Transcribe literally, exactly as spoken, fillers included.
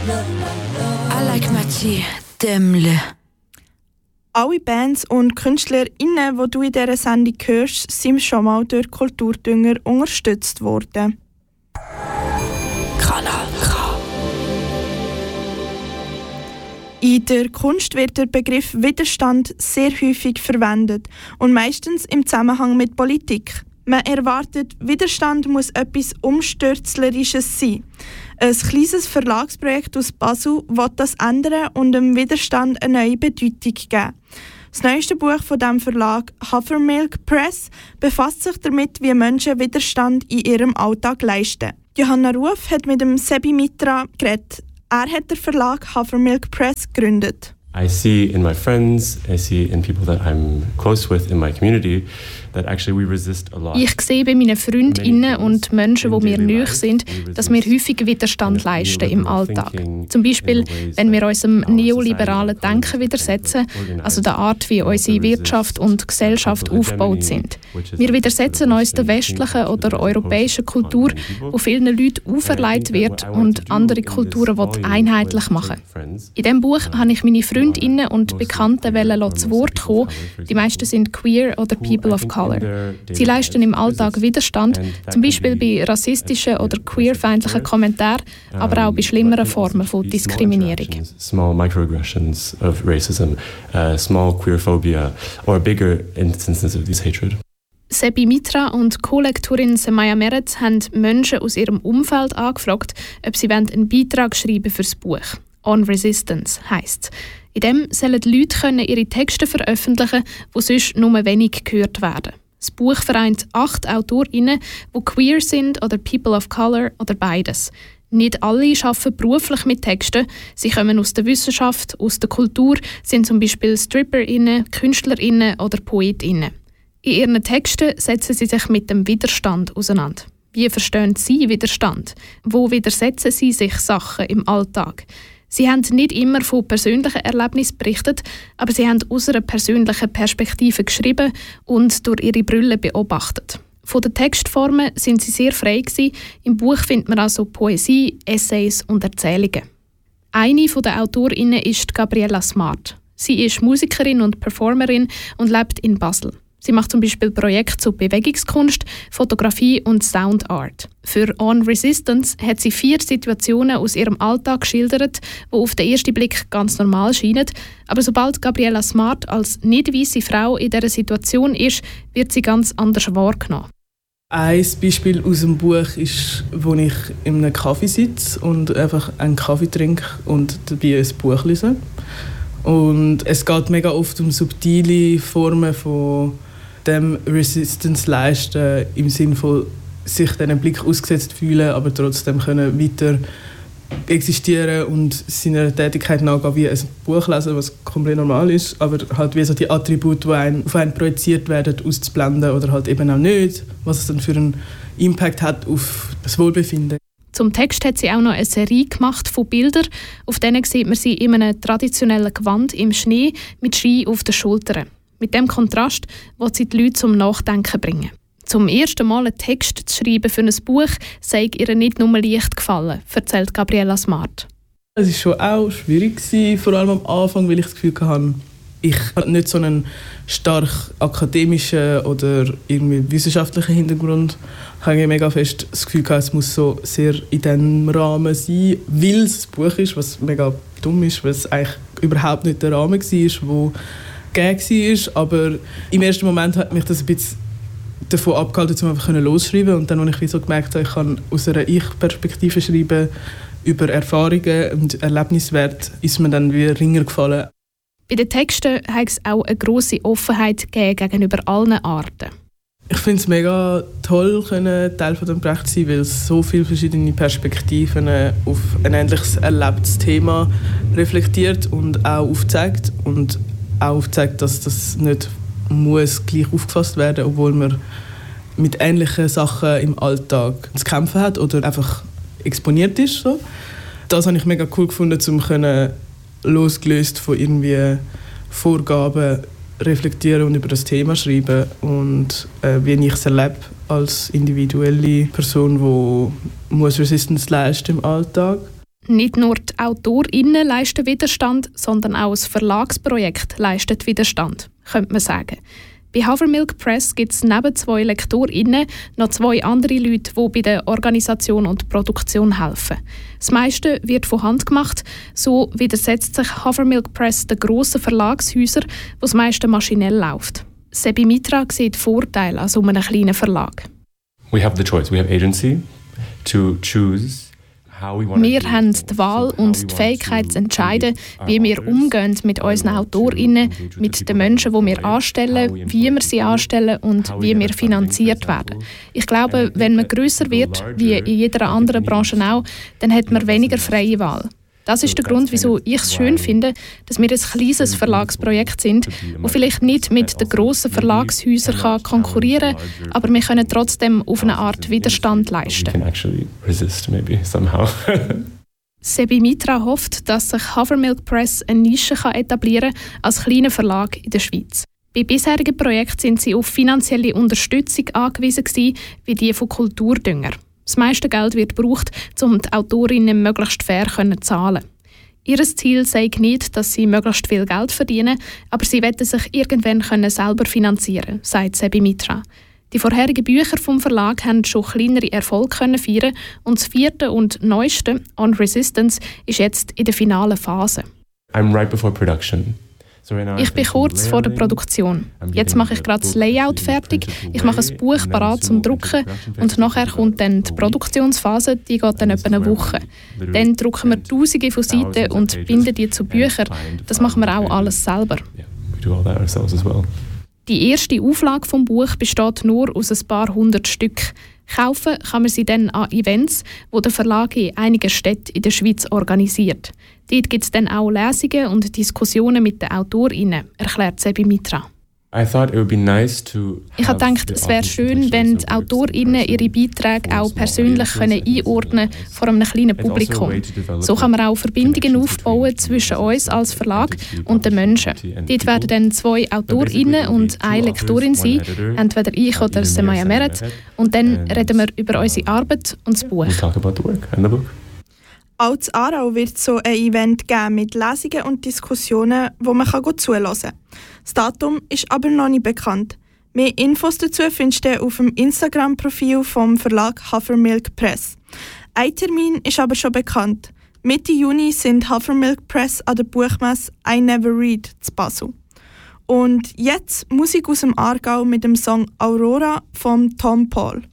I like Machi Demle. Alle Bands und KünstlerInnen, die du in dieser Sendung hörst, sind schon mal durch Kulturdünger unterstützt worden. Kanal K. In der Kunst wird der Begriff Widerstand sehr häufig verwendet und meistens im Zusammenhang mit Politik. Man erwartet, Widerstand muss etwas Umstürzlerisches sein. Ein kleines Verlagsprojekt aus Basel will das ändern und dem Widerstand eine neue Bedeutung geben. Das neueste Buch von diesem Verlag, Hafermilk Press, befasst sich damit, wie Menschen Widerstand in ihrem Alltag leisten. Johanna Ruf hat mit dem Sebi Mitra geredet. Er hat den Verlag Hafermilk Press gegründet. I see in my friends, I see in people that I'm close with in my community, that actually we resist a lot. Ich sehe bei meinen Freundinnen und Menschen, die mir nahe sind, dass wir häufig Widerstand leisten im Alltag. Zum Beispiel, wenn wir unserem neoliberalen Denken widersetzen, also der Art, wie unsere Wirtschaft und Gesellschaft aufgebaut sind. Wir widersetzen uns der westlichen oder europäischen Kultur, die vielen Leuten auferlegt wird und andere Kulturen einheitlich machen. In diesem Buch habe ich meine Freundinnen und Bekannten zu Wort kommen. Die meisten sind queer oder people of color. Sie leisten im Alltag Widerstand, zum Beispiel bei rassistischen oder queerfeindlichen Kommentaren, aber auch bei schlimmeren Formen von Diskriminierung. Small microaggressions of racism, uh, small queerphobia or bigger instances of this hatred. Sebi Mitra und Co-Lektorin Semaya Meretz haben Menschen aus ihrem Umfeld angefragt, ob sie einen Beitrag schreiben für das Buch. On Resistance heisst es. In dem sollen die Leute können ihre Texte veröffentlichen, die sonst nur wenig gehört werden. Das Buch vereint acht AutorInnen, die queer sind oder people of color oder beides. Nicht alle arbeiten beruflich mit Texten. Sie kommen aus der Wissenschaft, aus der Kultur, sind zum Beispiel StripperInnen, KünstlerInnen oder PoetInnen. In ihren Texten setzen sie sich mit dem Widerstand auseinander. Wie verstehen sie Widerstand? Wo widersetzen sie sich Sachen im Alltag? Sie haben nicht immer von persönlichen Erlebnissen berichtet, aber sie haben aus einer persönlichen Perspektive geschrieben und durch ihre Brille beobachtet. Von den Textformen sind sie sehr frei gewesen. Im Buch findet man also Poesie, Essays und Erzählungen. Eine der AutorInnen ist Gabriella Smart. Sie ist Musikerin und Performerin und lebt in Basel. Sie macht zum Beispiel Projekte zu Bewegungskunst, Fotografie und Soundart. Für On Resistance hat sie vier Situationen aus ihrem Alltag geschildert, die auf den ersten Blick ganz normal scheinen. Aber sobald Gabriella Smart als nicht-weisse Frau in dieser Situation ist, wird sie ganz anders wahrgenommen. Ein Beispiel aus dem Buch ist, wo ich in einem Kaffee sitze und einfach einen Kaffee trinke und dabei ein Buch lese. Und es geht mega oft um subtile Formen von dem Resistance leisten, im Sinne von sich diesen Blick ausgesetzt fühlen, aber trotzdem können weiter existieren und seiner Tätigkeit nachgehen wie ein Buch lesen, was komplett normal ist, aber halt wie so die Attribute, die einen, auf einen projiziert werden, auszublenden oder halt eben auch nicht, was es dann für einen Impact hat auf das Wohlbefinden. Zum Text hat sie auch noch eine Serie gemacht von Bildern. Auf denen sieht man sie in einem traditionellen Gewand im Schnee mit Ski auf den Schultern. Mit diesem Kontrast will sie die Leute zum Nachdenken bringen. Zum ersten Mal einen Text zu schreiben für ein Buch sei ihr nicht nur leicht gefallen, erzählt Gabriella Smart. Es war schon auch schwierig, vor allem am Anfang, weil ich das Gefühl hatte, ich habe nicht so einen stark akademischen oder irgendwie wissenschaftlichen Hintergrund. Ich habe mega fest das Gefühl gehabt, es muss so sehr in diesem Rahmen sein, weil es ein Buch ist, was mega dumm ist, weil es eigentlich überhaupt nicht der Rahmen war, wo gegeben war. Aber im ersten Moment hat mich das ein bisschen davon abgehalten, um einfach loszuschreiben. Und dann, als ich so gemerkt habe, ich kann aus einer Ich-Perspektive schreiben über Erfahrungen und Erlebniswerte, ist mir dann wie Ringer gefallen. Bei den Texten hat es auch eine grosse Offenheit gegeben gegenüber allen Arten. Ich finde es mega toll, Teil von dem Projekt zu sein, weil es so viele verschiedene Perspektiven auf ein ähnliches erlebtes Thema reflektiert und auch aufzeigt. Und auch aufzeigt, dass das nicht muss gleich aufgefasst werden muss, obwohl man mit ähnlichen Sachen im Alltag zu kämpfen hat oder einfach exponiert ist. So. Das habe ich mega cool gefunden, um können losgelöst von irgendwie Vorgaben reflektieren und über das Thema schreiben und äh, wie ich es erlebe als individuelle Person, die muss Resistance leisten im Alltag. Nicht nur die AutorInnen leisten Widerstand, sondern auch das Verlagsprojekt leistet Widerstand, könnte man sagen. Bei Havermilk Press gibt es neben zwei LektorInnen noch zwei andere Leute, die bei der Organisation und Produktion helfen. Das meiste wird von Hand gemacht, so widersetzt sich Havermilk Press den grossen Verlagshäusern, wo das meiste maschinell läuft. Sebi Mitra sieht Vorteile an so einem kleinen Verlag. We have the choice, we have agency to choose. Wir haben die Wahl und die Fähigkeit zu entscheiden, wie wir umgehen mit unseren AutorInnen, mit den Menschen, die wir anstellen, wie wir sie anstellen und wie wir finanziert werden. Ich glaube, wenn man grösser wird, wie in jeder anderen Branche auch, dann hat man weniger freie Wahl. Das ist der Grund, wieso ich es schön finde, dass wir ein kleines Verlagsprojekt sind, das vielleicht nicht mit den grossen Verlagshäusern konkurrieren kann, aber wir können trotzdem auf eine Art Widerstand leisten. Sebi Mitra hofft, dass sich Havermilk Press eine Nische etablieren kann als kleiner Verlag in der Schweiz. Bei bisherigen Projekten sind sie auf finanzielle Unterstützung angewiesen gewesen, wie die von Kulturdünger. Das meiste Geld wird gebraucht, um die Autorinnen möglichst fair zu zahlen. Ihr Ziel sei nicht, dass sie möglichst viel Geld verdienen, aber sie wollen sich irgendwann selber finanzieren, sagt Sebi Mitra. Die vorherigen Bücher vom Verlag haben schon kleinere Erfolge feiern und das vierte und neueste, On Resistance, ist jetzt in der finalen Phase. I'm right before production. Ich bin kurz vor der Produktion. Jetzt mache ich gerade das Layout fertig, ich mache ein Buch parat zum Drucken und nachher kommt dann die Produktionsphase, die geht dann etwa eine Woche. Dann drucken wir Tausende von Seiten und binden die zu Büchern. Das machen wir auch alles selber. Die erste Auflage vom Buch besteht nur aus ein paar hundert Stück. Kaufen kann man sie dann an Events, die der Verlag in einigen Städten in der Schweiz organisiert. Dort gibt es dann auch Lesungen und Diskussionen mit den AutorInnen, erklärt Sebi Mitra. I thought it would be nice to Ich habe gedacht, es wäre schön, wenn die AutorInnen ihre Beiträge auch persönlich können einordnen können vor einem kleinen Publikum. So kann man auch Verbindungen aufbauen zwischen uns als Verlag und den Menschen. Dort werden dann zwei AutorInnen und eine Lektorin sein, entweder ich oder Semaya Meret, und dann reden wir über unsere Arbeit und das Buch. Auch in Aarau wird es so ein Event geben mit Lesungen und Diskussionen, wo man gut zuhören kann. Das Datum ist aber noch nicht bekannt. Mehr Infos dazu findest du auf dem Instagram-Profil vom Verlag Havermilk Press. Ein Termin ist aber schon bekannt. Mitte Juni sind Havermilk Press an der Buchmesse I Never Read zu Basel. Und jetzt Musik aus dem Aargau mit dem Song Aurora von Tom Paul.